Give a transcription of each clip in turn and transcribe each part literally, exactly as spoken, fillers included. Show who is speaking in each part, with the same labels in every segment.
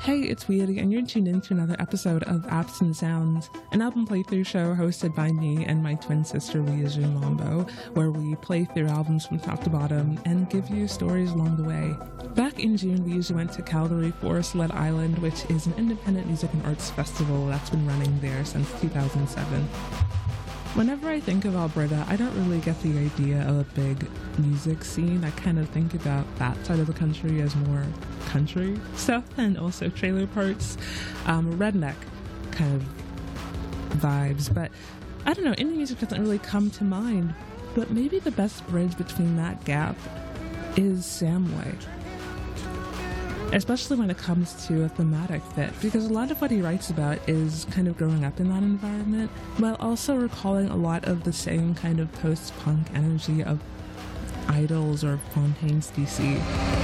Speaker 1: Hey, it's Weedy, and you're tuned in to another episode of Apps and Sounds, an album playthrough show hosted by me and my twin sister, Weijun Lombo, where we play through albums from top to bottom and give you stories along the way. Back in June, we usually went to Calgary for Sled Island, which is an independent music and arts festival that's been running there since two thousand seven. Whenever I think of Alberta, I don't really get the idea of a big music scene. I kind of think about that side of the country as more country stuff and also trailer parks, um, redneck kind of vibes. But I don't know, indie music doesn't really come to mind. But maybe the best bridge between that gap is Samway. Especially when it comes to a thematic fit, because a lot of what he writes about is kind of growing up in that environment, while also recalling a lot of the same kind of post-punk energy of Idols or Fontaines D C.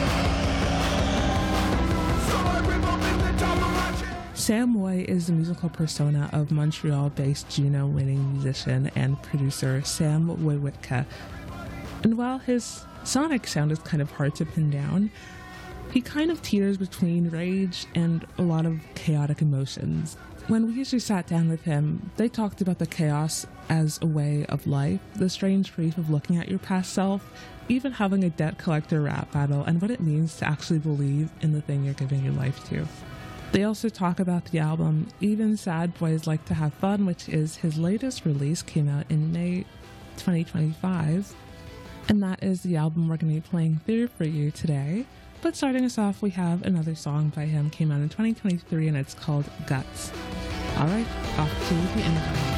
Speaker 1: Samway is the musical persona of Montreal-based Juno-winning musician and producer Sam Wojcicka. And while his sonic sound is kind of hard to pin down, he kind of teeters between rage and a lot of chaotic emotions. When we usually sat down with him, they talked about the chaos as a way of life, the strange grief of looking at your past self, even having a debt collector rap battle, and what it means to actually believe in the thing you're giving your life to. They also talk about the album Even Sad Boys Like to Have Fun, which is his latest release, came out in May twenty twenty-five, and that is the album we're going to be playing through for you today. But starting us off, we have another song by him, came out in twenty twenty-three, and it's called Guts. Alright, off to the intro.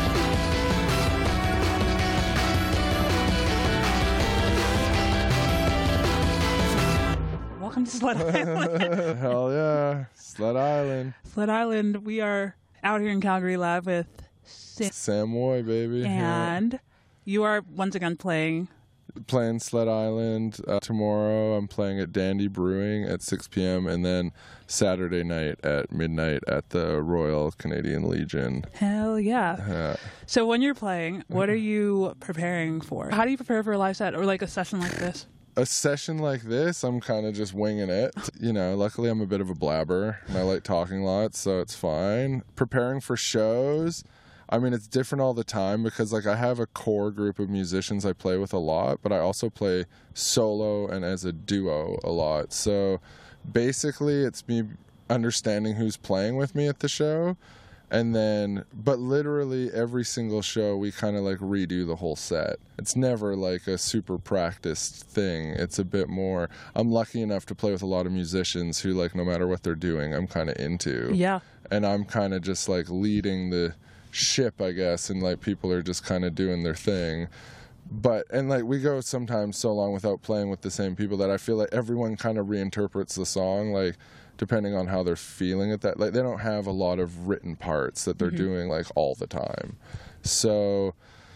Speaker 1: Welcome to Sled Island.
Speaker 2: Hell yeah, Sled Island.
Speaker 1: Sled Island, we are out here in Calgary live with Sam.
Speaker 2: Samway, baby.
Speaker 1: And
Speaker 2: yeah.
Speaker 1: You are once again playing...
Speaker 2: Playing Sled Island uh, tomorrow. I'm playing at Dandy Brewing at six p.m. and then Saturday night at midnight at the Royal Canadian Legion.
Speaker 1: Hell yeah. Uh, so when you're playing, what are you preparing for? How do you prepare for a live set or like a session like this?
Speaker 2: A session like this, I'm kind of just winging it. You know, luckily I'm a bit of a blabber and I like talking lots, so it's fine. Preparing for shows, I mean, it's different all the time because, like, I have a core group of musicians I play with a lot, but I also play solo and as a duo a lot. So basically, it's me understanding who's playing with me at the show. And then, but literally every single show, we kind of, like, redo the whole set. It's never, like, a super practiced thing. It's a bit more, I'm lucky enough to play with a lot of musicians who, like, no matter what they're doing, I'm kind of into.
Speaker 1: Yeah.
Speaker 2: And I'm kind of just, like, leading the ship, I guess, and like people are just kind of doing their thing. But and like we go sometimes so long without playing with the same people that I feel like everyone kind of reinterprets the song, like depending on how they're feeling at that. Like they don't have a lot of written parts that they're mm-hmm. doing like all the time. So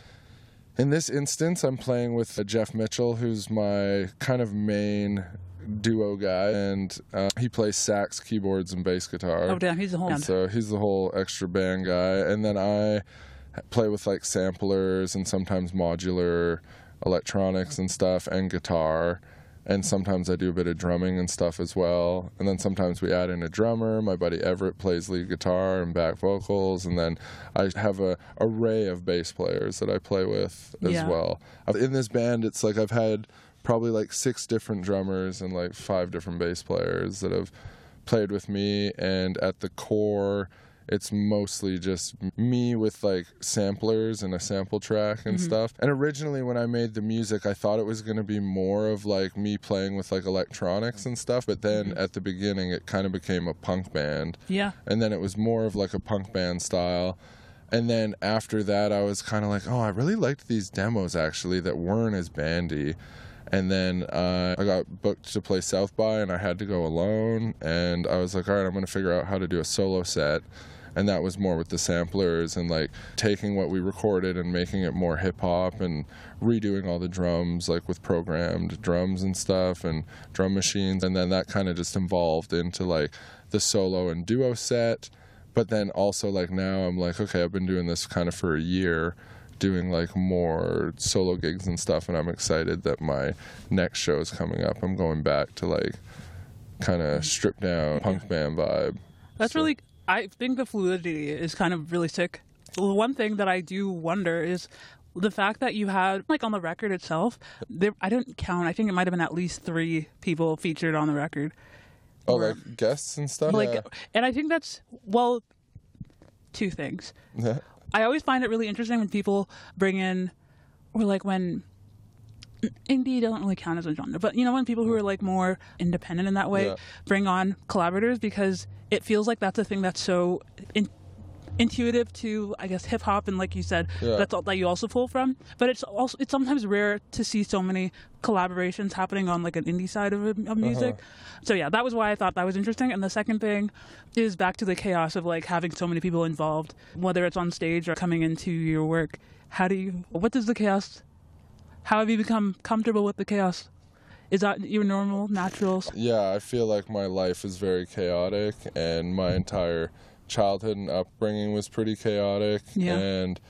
Speaker 2: in this instance, I'm playing with Jeff Mitchell, who's my kind of main duo guy, and uh, he plays sax, keyboards, and bass guitar.
Speaker 1: Oh damn, he's the whole band.
Speaker 2: So he's the whole extra band guy, and then I play with like samplers and sometimes modular electronics and stuff, and guitar, and sometimes I do a bit of drumming and stuff as well, and then sometimes we add in a drummer. My buddy Everett plays lead guitar and back vocals, and then I have a array of bass players that I play with as yeah. well. In this band, it's like I've had probably like six different drummers and like five different bass players that have played with me, and at the core it's mostly just me with like samplers and a sample track and mm-hmm. stuff. And originally when I made the music, I thought it was going to be more of like me playing with like electronics and stuff, but then mm-hmm. at the beginning it kind of became a punk band.
Speaker 1: Yeah.
Speaker 2: And then it was more of like a punk band style. And then after that I was kind of like, oh, I really liked these demos actually that weren't as bandy. And then uh, I got booked to play South by, and I had to go alone. And I was like, all right, I'm going to figure out how to do a solo set. And that was more with the samplers and like taking what we recorded and making it more hip hop and redoing all the drums, like with programmed drums and stuff and drum machines. And then that kind of just evolved into like the solo and duo set. But then also like now I'm like, okay, I've been doing this kind of for a year, doing like more solo gigs and stuff, and I'm excited that my next show is coming up. I'm going back to like kind of stripped down punk band vibe.
Speaker 3: That's
Speaker 2: So-
Speaker 3: really, I think the fluidity is kind of really sick. The one thing that I do wonder is the fact that you had, like on the record itself, there, I didn't count, I think it might have been at least three people featured on the record.
Speaker 2: Oh,
Speaker 3: Were-
Speaker 2: like guests and stuff?
Speaker 3: Like,
Speaker 2: Yeah.
Speaker 3: and I think that's, well, two things.
Speaker 2: Yeah.
Speaker 3: I always find it really interesting when people bring in, or like when indie doesn't really count as a genre, but you know, when people who are like more independent in that way
Speaker 2: Yeah.
Speaker 3: bring on collaborators, because it feels like that's a thing that's so in, intuitive to, I guess, hip hop, and like you said,
Speaker 2: Yeah.
Speaker 3: that's all that you also pull from. But it's also it's sometimes rare to see so many collaborations happening on like an indie side of, of music.
Speaker 2: Uh-huh.
Speaker 3: So yeah, that was why I thought that was interesting. And the second thing is back to the chaos of like having so many people involved, whether it's on stage or coming into your work. How do you? What does the chaos? How have you become comfortable with the chaos? Is that your normal, natural?
Speaker 2: Yeah, I feel like my life is very chaotic, and my entire childhood and upbringing was pretty chaotic.
Speaker 3: Yeah.
Speaker 2: And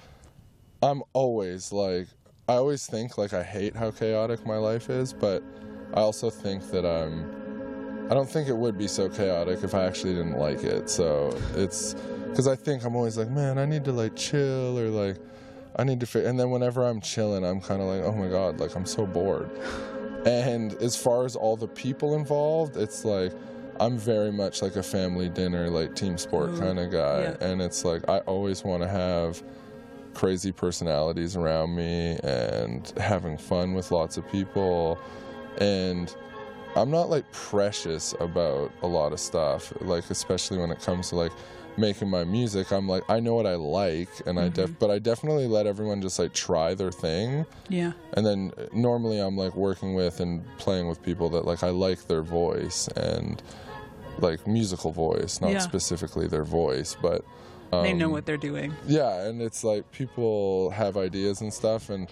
Speaker 2: I'm always like, I always think like I hate how chaotic my life is, but I also think that I'm, I don't think it would be so chaotic if I actually didn't like it. So it's, because I think I'm always like, man, I need to like chill, or like, I need to fit. And then whenever I'm chilling, I'm kind of like, oh my God, like I'm so bored. And as far as all the people involved, it's like, I'm very much like a family dinner, like team sport
Speaker 3: Ooh,
Speaker 2: kind of guy.
Speaker 3: yeah.
Speaker 2: And it's like, I always want to have crazy personalities around me and having fun with lots of people. And I'm not like precious about a lot of stuff, like especially when it comes to like making my music. I'm like, I know what I like, and I def but I definitely let everyone just like try their thing.
Speaker 3: Yeah.
Speaker 2: And then normally I'm like working with and playing with people that like I like their voice, and like musical voice, not
Speaker 3: Yeah.
Speaker 2: specifically their voice, but
Speaker 3: They know
Speaker 2: um,
Speaker 3: what they're doing.
Speaker 2: yeah. And it's like people have ideas and stuff, and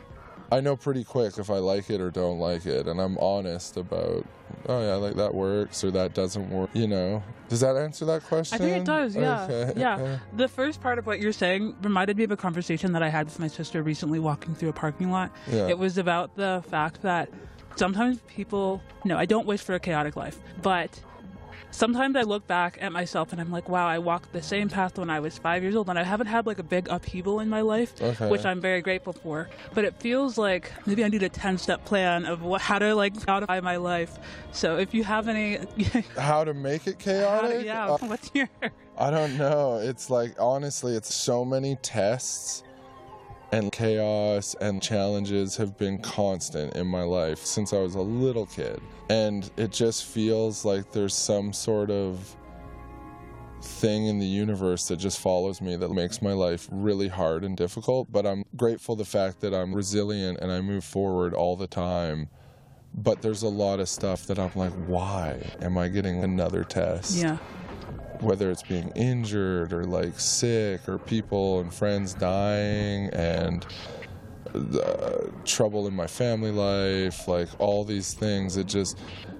Speaker 2: I know pretty quick if I like it or don't like it, and I'm honest about, oh yeah, like that works or that doesn't work, you know. Does that answer that question?
Speaker 3: I think it does, yeah.
Speaker 2: Okay.
Speaker 3: Yeah. The first part of what you're saying reminded me of a conversation that I had with my sister recently walking through a parking lot.
Speaker 2: Yeah.
Speaker 3: It was about the fact that sometimes people, no, I don't wish for a chaotic life, but sometimes I look back at myself and I'm like, wow, I walked the same path when I was five years old, and I haven't had like a big upheaval in my life,
Speaker 2: Okay.
Speaker 3: which I'm very grateful for. But it feels like maybe I need a ten-step plan of what, how to like modify my life. So if you have any,
Speaker 2: How to make it
Speaker 3: how
Speaker 2: chaotic?
Speaker 3: to, yeah,
Speaker 2: Uh,
Speaker 3: what's your?
Speaker 2: I don't know. It's like, honestly, it's so many tests, and chaos and challenges have been constant in my life since I was a little kid. And it just feels like there's some sort of thing in the universe that just follows me that makes my life really hard and difficult. But I'm grateful the fact that I'm resilient and I move forward all the time. But there's a lot of stuff that I'm like, why am I getting another test?
Speaker 3: Yeah.
Speaker 2: Whether it's being injured or like sick, or people and friends dying, and uh, trouble in my family life, like all these things, it just,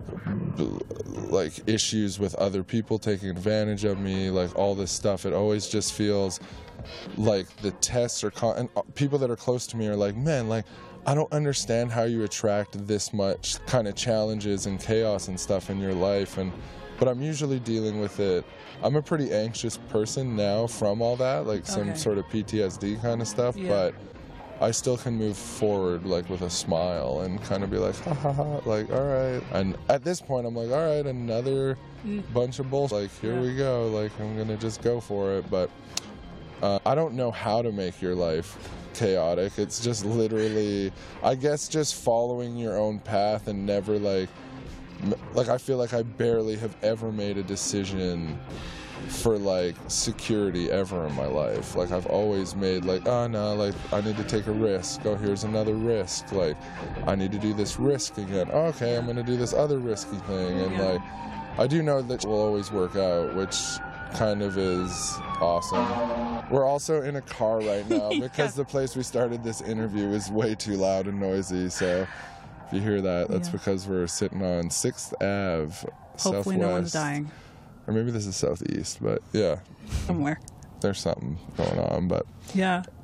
Speaker 2: like issues with other people taking advantage of me, like all this stuff, it always just feels like the tests are con- and people that are close to me are like, man, like I don't understand how you attract this much kind of challenges and chaos and stuff in your life. And but I'm usually dealing with it. I'm a pretty anxious person now from all that, like some
Speaker 3: Okay.
Speaker 2: sort of P T S D kind of stuff,
Speaker 3: Yeah.
Speaker 2: but I still can move forward like with a smile and kind of be like, ha ha ha, like, all right. And at this point, I'm like, all right, another bunch of bullshit. Like, here
Speaker 3: Yeah.
Speaker 2: we go. Like, I'm going to just go for it. But uh, I don't know how to make your life chaotic. It's just literally, I guess, just following your own path and never like, m- like I feel like I barely have ever made a decision for like security ever in my life. Like I've always made like, oh no, like I need to take a risk. Oh, here's another risk. Like I need to do this risk again. Oh, okay, I'm gonna do this other risky thing. And
Speaker 3: Yeah.
Speaker 2: like I do know that it will always work out, which kind of is awesome. We're also in a car right now
Speaker 3: Yeah.
Speaker 2: because the place we started this interview is way too loud and noisy. So if you hear that, that's
Speaker 3: Yeah.
Speaker 2: because we're sitting on sixth Avenue,
Speaker 3: Hopefully no one's
Speaker 2: Southwest.
Speaker 3: dying
Speaker 2: Or maybe this is southeast, but yeah,
Speaker 3: somewhere.
Speaker 2: there's something going on. But
Speaker 3: Yeah.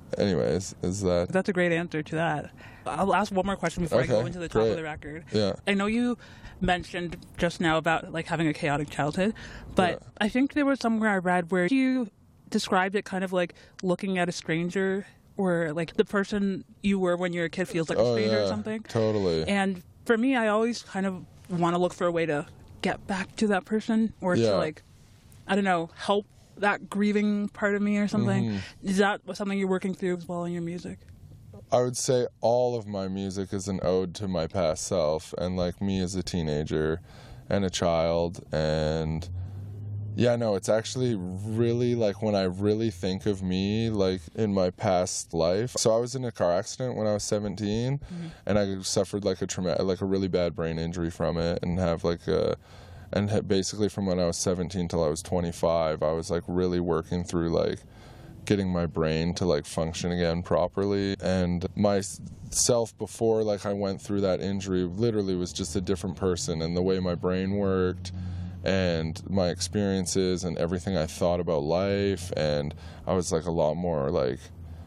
Speaker 2: anyways, is that...
Speaker 3: That's a great answer to that. I'll ask one more question before
Speaker 2: Okay,
Speaker 3: I go into the top
Speaker 2: great.
Speaker 3: of the record.
Speaker 2: Yeah.
Speaker 3: I know you mentioned just now about like having a chaotic childhood, but
Speaker 2: Yeah.
Speaker 3: I think there was somewhere I read where you described it kind of like looking at a stranger, or like the person you were when you were a kid feels like a
Speaker 2: Oh,
Speaker 3: stranger
Speaker 2: yeah,
Speaker 3: or something.
Speaker 2: totally.
Speaker 3: And for me, I always kind of want to look for a way to get back to that person, or
Speaker 2: Yeah.
Speaker 3: to like, I don't know, help that grieving part of me or something.
Speaker 2: Mm-hmm.
Speaker 3: Is that something you're working through as well in your music?
Speaker 2: I would say all of my music is an ode to my past self and like me as a teenager and a child. And yeah, no, it's actually really like when I really think of me like in my past life. So I was in a car accident when I was seventeen, mm-hmm. and I suffered like a trauma, like a really bad brain injury from it, and have like a and had basically from when I was seventeen till I was twenty-five, I was like really working through like getting my brain to like function again properly. And my self before like I went through that injury literally was just a different person, and the way my brain worked and my experiences and everything I thought about life, and I was like a lot more like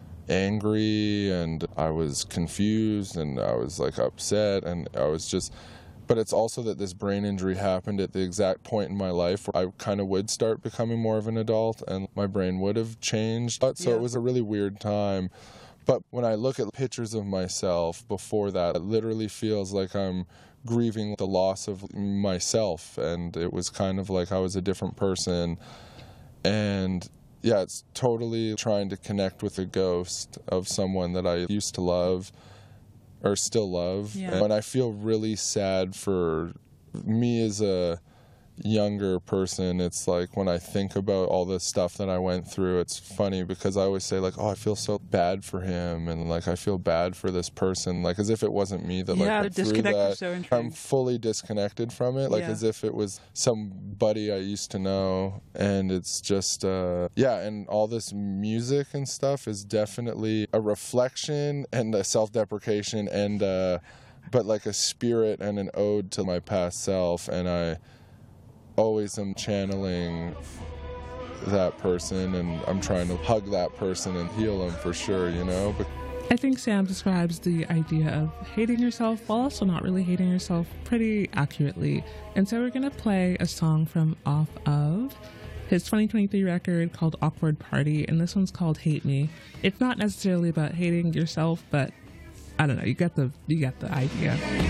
Speaker 2: angry, and I was confused, and I was like upset, and I was just... But it's also that this brain injury happened at the exact point in my life where I kind of would start becoming more of an adult and my brain would have changed. So
Speaker 3: Yeah.
Speaker 2: It was a really weird time. But when I look at pictures of myself before that, it literally feels like I'm grieving the loss of myself. And it was kind of like I was a different person. And yeah, it's totally trying to connect with a ghost of someone that I used to love or still love.
Speaker 3: Yeah.
Speaker 2: And I feel really sad for me as a younger person. It's like when I think about all the stuff that I went through, it's funny because I always say like, oh, I feel so bad for him, and like I feel bad for this person, like as if it wasn't me that like
Speaker 3: Yeah,
Speaker 2: went
Speaker 3: the
Speaker 2: through
Speaker 3: disconnect
Speaker 2: that.
Speaker 3: is so interesting.
Speaker 2: I'm fully disconnected from it, like
Speaker 3: Yeah.
Speaker 2: as if it was somebody I used to know. And it's just uh yeah, and all this music and stuff is definitely a reflection and a self-deprecation and uh but like a spirit and an ode to my past self. And I always am channeling that person, and I'm trying to hug that person and heal them for sure, you know? But
Speaker 1: I think Sam describes the idea of hating yourself while also not really hating yourself pretty accurately. And so we're going to play a song from off of his twenty twenty-three record called Awkward Party, and this one's called Hate Me. It's not necessarily about hating yourself, but I don't know, you get the you get the idea.